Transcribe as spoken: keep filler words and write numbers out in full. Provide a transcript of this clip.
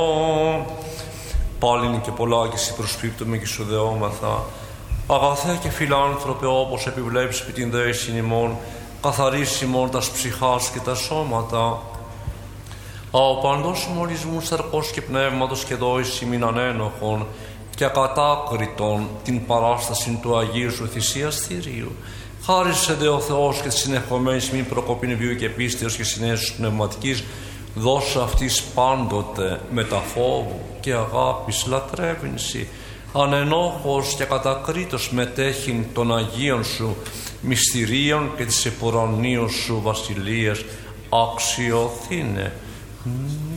Πάλιν και πολλά και εσύ προσπίπτουμε και σου δεόμαθα. Αγαθέ και φιλάνθρωπε, όπως επιβλέψεις επί την δέησιν ημών, καθαρίσει ημών τας ψυχάς και τα σώματα. Ο παντός μολυσμού σαρκός και πνεύματος και δόηση μην ανένοχον και ακατάκριτον την παράσταση του Αγίου Σου θυσίας θηρίου. Χάρισε δε ο Θεός και τη συνεχομένης μην προκοπήν βίου και πίστεως και συνέσεως πνευματικής, δώσε αυτής πάντοτε με τα φόβου και αγάπης λατρεύεινση, ανενόχος και ακατακρίτως μετέχειν των Αγίων Σου μυστηρίων και της επουρανίου Σου βασιλείας αξιοθήνε.